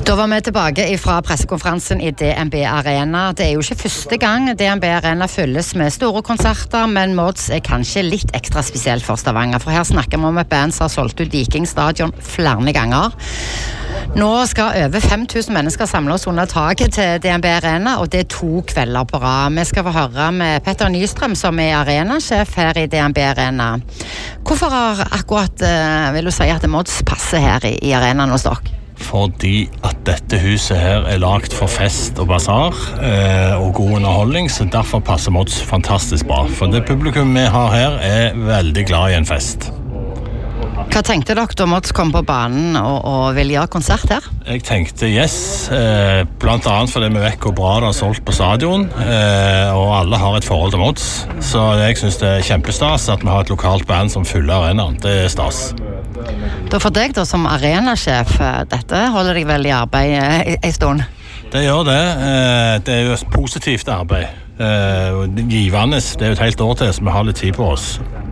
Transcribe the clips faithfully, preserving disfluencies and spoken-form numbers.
Da var vi tilbake fra pressekonferansen i D N B Arena. Det er jo ikke første gang D N B Arena fylles med store konserter, men Mods er kanskje litt ekstra spesielt for Stavanger, for her snakker vi om et band som har solgt ut Viking Stadion flere ganger. Nå skal over fem tusen mennesker samles under taket til D N B Arena, og det er to kvelder på rad. Vi skal få høre med Petter Nystrøm, som er arenasjef her i D N B Arena. Hvorfor har akkurat, vil du si, at Mods passer her i, i arenaen hos dere? Fordi at dette huset her er lagt for fest og basar eh, og god underholdning, så derfor passer Mods fantastisk bra. For det publikum vi har her er veldig glad i en fest. Hva tenkte dere da Mods kom på banen og, og ville gjøre konsert her? Jeg tenkte yes, eh, blant annet fordi vi vet hvor bra det har solgt på stadion, eh, og alle har et forhold til Mods. Så jeg synes det er kjempestas at vi har et lokalt band som fyller arenaen. Det er stas. Da for deg da som arenasjef, dette holder deg vel i arbeid en stund? Det gjør det. Det er jo et positivt arbeid. Givende, det er jo et helt år til, så vi har litt tid på oss.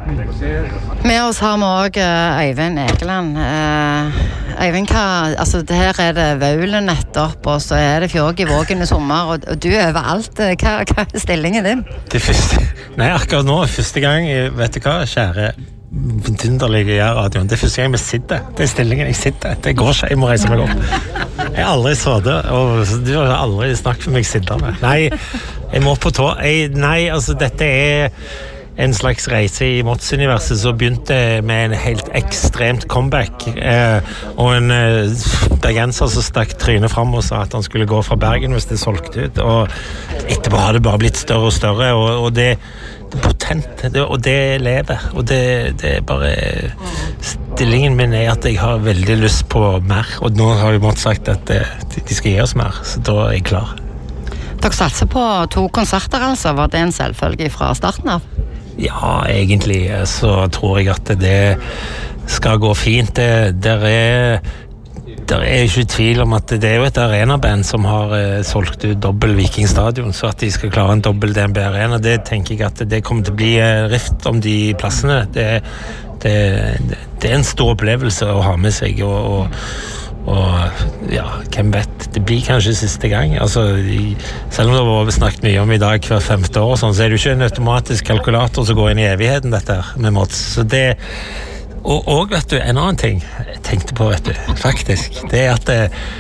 Med oss har vi også Øyvind Egeland. Øyvind, hva, altså det her er det Vaulen nettopp, og så er det Fjord i Vågen i sommer, og du er overalt. Hva, hva er stillingen din? Det første, nei, akkurat nå, første gang, vet du hva, kjære vidunderlige radioen. Det er første gang jeg sitter. Det er stillingen jeg sitter. Det går ikke. Jeg må reise meg opp. Jeg har aldri sittet, og du har aldri snakket med meg sittende. Nei, jeg må opp på tå. Jeg, nei, altså dette er en slags reise i Mods-universet som begynte med en helt ekstremt comeback, eh, og en eh, bergenser som stakk trynet frem og sa at han skulle gå fra Bergen hvis det solgte ut, og etterpå har det bare blitt større og større, og, og det potent, det, og det lever, og det, det er bare stillingen min er at jeg har veldig lyst på mer, og nå har vi måttet sagt at det, de skal gi oss mer, så da er jeg klar. Dere satser på to konserter altså, var det en selvfølge fra starten av? Ja, egentlig så tror jeg at det skal gå fint. Det der er Der er ikke tvil om at det er jo et arenaband som har eh, solgt ut dobbel Viking Stadion, så at de skal klare en dobbel D N B Arena, det tenker jeg at det kommer til å bli eh, rift om de plassene. Det, det, det er en stor opplevelse å ha med seg, og, og, og ja, hvem vet, det blir kanskje siste gang. Altså, de, selv om det har snakket mye om i dag hver femte år, sånn, så er det jo ikke en automatisk kalkulator som går inn i evigheten dette med Mods. Så det Og, og vet du, en annen ting jeg tenkte på, vet du, faktisk, det er at det,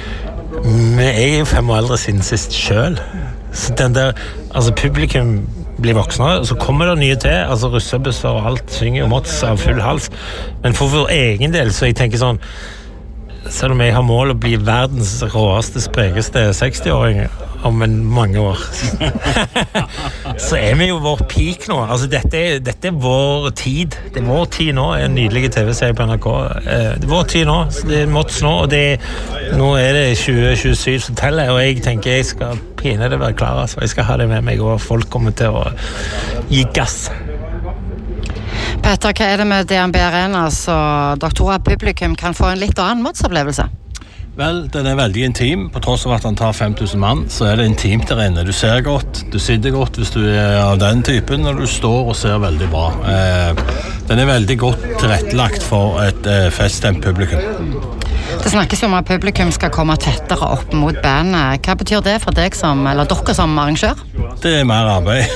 vi er jo fem år eldre siden sist selv. Så den der, altså publikum blir voksne, og så kommer det nye til, altså russebusser og alt, synger og Mods av full hals. Men for vår egen del, så jeg tenker sånn, selv om jeg har mål å bli verdens råeste, sprekeste seksti-åring om en mange år, så er vi jo vår peak nå. Altså dette, dette er vår tid. Det er vår tid nå, en nydelig T V-serie på N R K. Det er vår tid nå, så det er Mods nå, og det, nå er det tjue tjuesyv som teller, og jeg tenker jeg skal pine det være klar, altså. Jeg skal ha det med meg, og folk kommer til å gi gass. Petter, hva er det med D N B Arena, så dere tror at publikum kan få en litt annen Mods-opplevelse? Vel, den er veldig intim. På tross av at han tar fem tusen mann, så er det intimt der inne. Du ser godt, du sitter godt hvis du er av den typen, og du står og ser veldig bra. Eh, den er veldig godt tilrettelagt for et eh, feststemt publikum. Det snakkes jo om at publikum skal komme tettere opp mot bandet. Hva betyr det for deg som, eller dere som arrangør? Det er mer arbeid.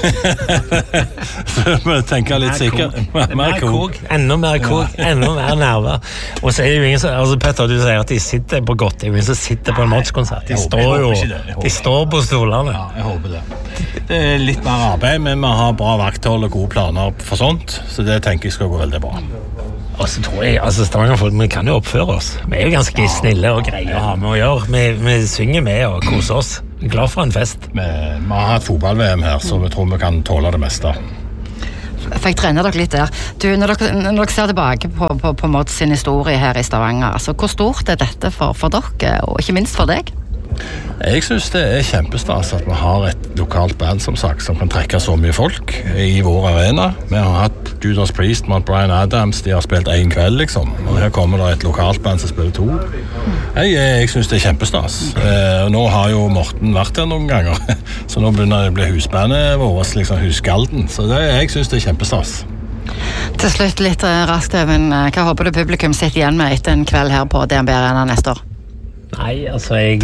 Vi tenker litt sikkert. Mer, mer kog. Enda mer kog. Enda mer nerver. Og så er det jo ingen som, altså Petter, du sier at de sitter på godt, det er jo ingen som sitter på en Mods-konsert. De står jo, de står på stolene. Ja, jeg håper det. Det er litt mer arbeid, men vi har bra vakthold og gode planer for sånt, så det tenker jeg skal gå veldig bra. Og så tror jeg, altså Stavanger-folk, vi kan jo oppføre oss. Vi er jo ganske ja. snille og greie å ha med å gjøre. Vi, vi synger med og koser oss. Vi er glad for en fest. Vi, vi har hatt fotball-V M her, så vi tror vi kan tåle det meste. Fikk trene dere litt der. Du, når dere, når dere ser tilbake på, på, på Mods sin historie her i Stavanger, altså, hvor stort er dette for, for dere, og ikke minst for deg? Jeg synes det er kjempestas at vi har et lokalt band som sagt, som kan trekke så mye folk i vår arena. Vi har hatt Judas Priest, Mount Bryan Adams, de har spilt en kveld liksom, og her kommer det et lokalt band som spiller to. Jeg, jeg synes det er kjempestas. Eh, og nå har jo Morten vært her noen ganger, så nå begynner det å bli husbandet vårt, liksom husgalden, så det, jeg synes det er kjempestas. Til slutt litt raskt, Øyvind, hva håper du publikum sitter igjen med etter en kveld her på D N B Arena neste år? Nei, altså jeg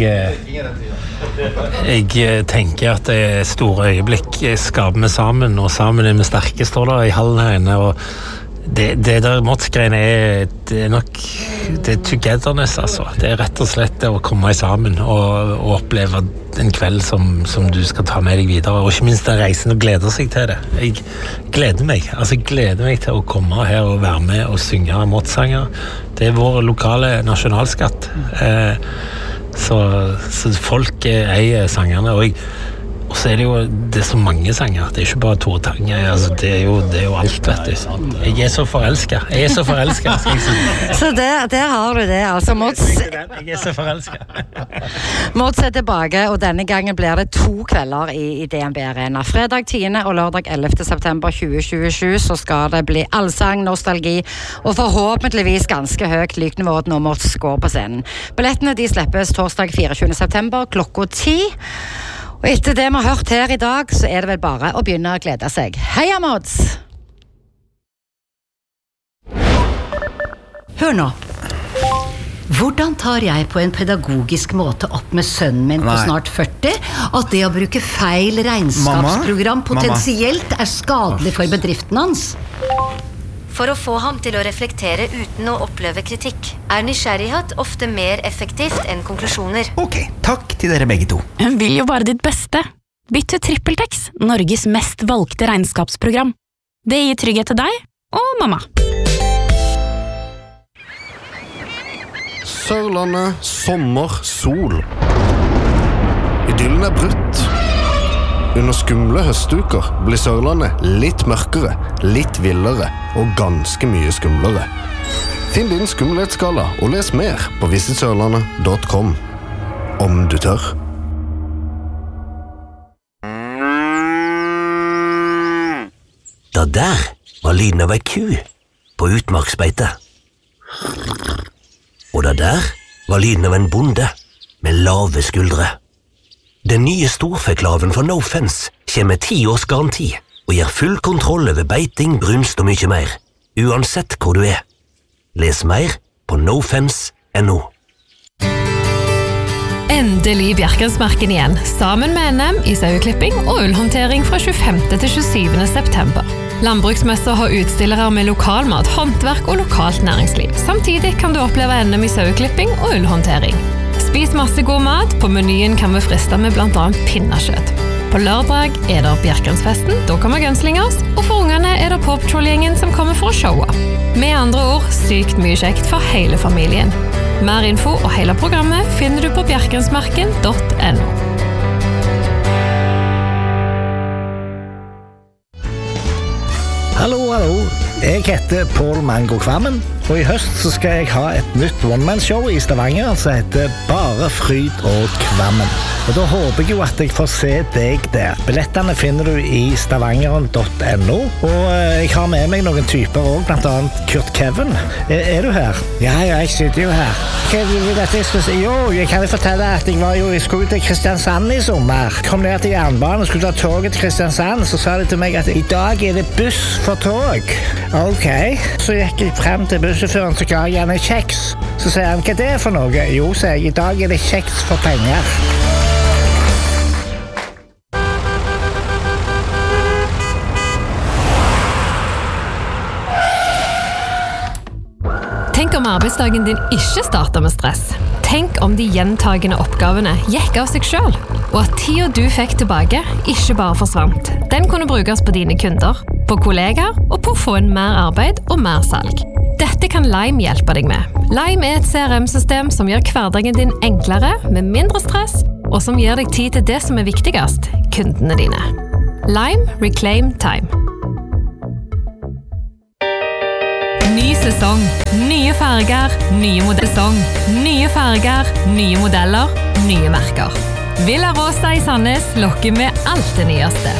Jeg tenker at det er store øyeblikk skaper vi sammen, og sammen er vi sterke, står der i hallen her inne, og det, det der Mods-greiene er, det er nok det er togetherness, altså. Det er rett og slett det å komme sammen og, og oppleve en kveld som, som du skal ta med deg videre, og ikke minst den reisen og gleder seg til det. Jeg gleder meg, altså jeg gleder meg til å komme her og være med og synge Mods-sanger. Det er vår lokale nasjonalskatt. Eh, så, så folk eier sangerne, og jeg Og så er det jo det er så mange sanger. Det er ikke bare Tore Tang. Altså, det, er jo, det er jo alt, vet du. Jeg er så forelsket. Jeg er så forelsket, skal jeg si. Så der, der har du det. Altså, Mods, jeg er så forelsket. Mods er tilbake, og denne gangen blir det to kvelder i, i D N B Arena. Fredag tiende og lørdag ellevte september tjue tjuesju så skal det bli allsang, nostalgi og forhåpentligvis ganske høyt lyknivå når Mods går på scenen. Billettene de slippes torsdag fireogtjuende september klokka ti. Og etter det vi har hørt her i dag, så er det vel bare å begynne å glede seg. Heia Mods! Hør nå. Hvordan tar jeg på en pedagogisk måte opp med sønnen min på Nei. snart førti at det å bruke feil regnskapsprogram Mamma? potensielt er skadelig for bedriften hans? For å få ham til å reflektere uten å oppleve kritikk, er nysgjerrighet ofte mer effektivt enn konklusjoner. Ok, takk til dere begge to. Hun vil jo bare ditt beste. Bytt til TrippelTex, Norges mest valgte regnskapsprogram. Det gir trygghet til deg og mamma. Sørlandet, sommer, sol. Idyllen er brutt. Under skumle høstuker blir Sørlandet litt mørkere, litt villere og ganske mye skumlere. Finn din skumlighetsskala og les mer på visit sørlandet punktum com. Om du tør. Da der var lyden av ei ku på utmarksbeite. Og da der var lyden av en bonde med lave skuldre. Den nye storfeklaven fra No Fence kommer med ti års garanti og gir full kontroll over beiting, brunst og mye mer, uansett hvor du er. Les mer på nofence punktum no. Endelig Bjerkensmarken igjen, sammen med N M i saueklipping og ullhåndtering fra tjuefemte til tjuesyvende september. Landbruksmesser har utstillere med lokalmat, håndverk og lokalt næringsliv. Samtidig kan du oppleve N M i saueklipping og ullhåndtering. Spis masse god mat, på menyen kan vi friste med blant annet pinnekjøtt. På lørdag er det Bjerkensfesten, da kommer Gunslingers, og for ungene er det Paw Patrol-gjengen som kommer for å showe. Med andre ord, sykt mye kjekt for hele familien. Mer info og hele programmet finner du på bjerkensmarken punktum no. Hallo, hallo. Jeg heter Paul Mango Kvammen, og i høst så skal jeg ha et nytt one-man-show i Stavanger som heter Bare Fryd og Kvammen. Og da håper jeg jo at jeg får se deg der. Billettene finner du i stavangeren punktum no, og jeg har med meg noen typer også, blant annet Kurt Kevin. Er, er du her? Ja, ja, jeg sitter jo her. Hva vil du at jeg skal si? Jo, jeg kan jo fortelle at jeg var jo i skulle til Kristiansand i sommer. Kom ned til jernbanen og skulle ta toget til Kristiansand, så sa de til meg at i dag er det buss for tog. Ok, så gikk jeg frem til bussjåføren, så ga jeg han en kjeks. Så sier han, hva er det for noe? Jo, sier jeg, i dag er det kjeks for penger. Tenk om arbeidsdagen din ikke starter med stress. Tenk om de gjentagende oppgavene gikk av seg selv, og at tida du fikk tilbake ikke bare forsvant. Den kunne brukes på dine kunder, på kollegaer og på å få en mer arbeid og mer salg. Dette kan Lime hjelpe deg med. Lime er et C R M-system som gjør hverdagen din enklere, med mindre stress, og som gir deg tid til det som er viktigst, kundene dine. Lime Reclaim Time. Ny sesong, nye farger, nye modeller, nye farger, nye modeller, nye merker. Villa Rosa i Sandnes lokker med alt det nyeste.